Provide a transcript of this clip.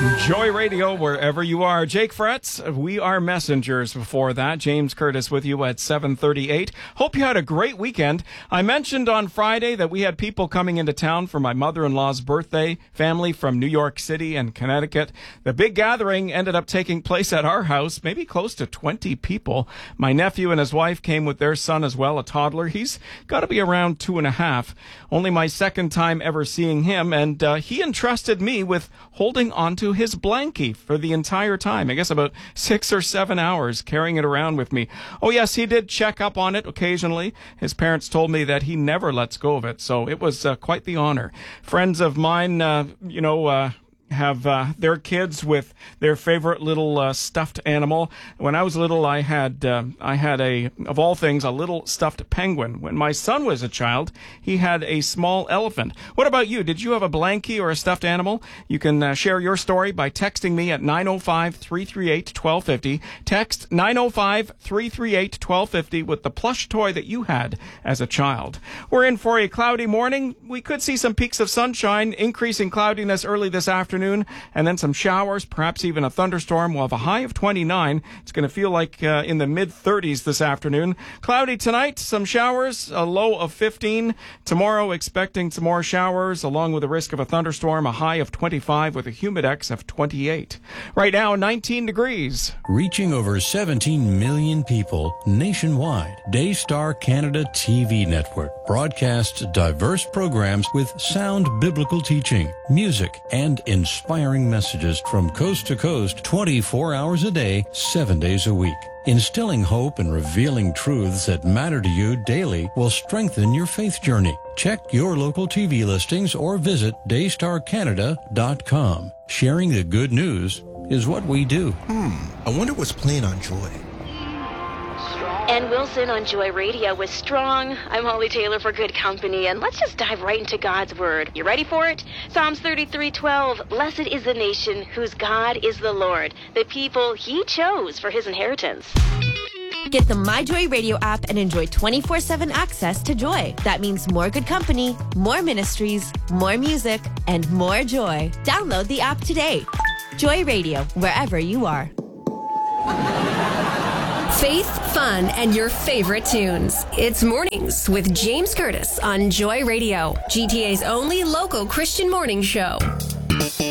Joy Radio, wherever you are. Jake Fretz, We Are Messengers. Before that, James Curtis with you at 7:38. Hope you had a great weekend. I mentioned on Friday that we had people coming into town for my mother-in-law's birthday, family from New York City and Connecticut. The big gathering ended up taking place at our house, maybe close to 20 people. My nephew and his wife came with their son as well, a toddler. He's got to be around 2.5. Only my second time ever seeing him, and he entrusted me with holding onto his blankie for the entire time. I guess about 6 or 7 hours carrying it around with me. Oh yes, he did check up on it occasionally. His parents told me that he never lets go of it, so it was quite the honor. Friends of mine, have their kids with their favorite little stuffed animal. When I was little, I had a, of all things, a little stuffed penguin. When my son was a child, he had a small elephant. What about you? Did you have a blankie or a stuffed animal? You can share your story by texting me at 905-338-1250. Text 905-338-1250 with the plush toy that you had as a child. We're in for a cloudy morning. We could see some peaks of sunshine, increasing cloudiness early this afternoon, and then some showers, perhaps even a thunderstorm. We'll have a high of 29. It's going to feel like in the mid-30s this afternoon. Cloudy tonight, some showers, a low of 15. Tomorrow, expecting some more showers, along with the risk of a thunderstorm, a high of 25 with a humidex of 28. Right now, 19 degrees. Reaching over 17 million people nationwide, Daystar Canada TV Network broadcasts diverse programs with sound biblical teaching, music, and inspiring messages from coast to coast 24 hours a day, 7 days a week. Instilling hope and revealing truths that matter to you daily will strengthen your faith journey. Check your local TV listings or visit daystarcanada.com. Sharing the good news is what we do. I wonder what's playing on Joy. Ann Wilson on Joy Radio with Strong. I'm Holly Taylor for Good Company, and let's just dive right into God's Word. You ready for it? Psalms 33:12. Blessed is the nation whose God is the Lord, the people He chose for His inheritance. Get the My Joy Radio app and enjoy 24/7 access to Joy. That means more Good Company, more ministries, more music, and more joy. Download the app today. Joy Radio, wherever you are. Faith, fun, and your favorite tunes. It's Mornings with James Curtis on Joy Radio, GTA's only local Christian morning show.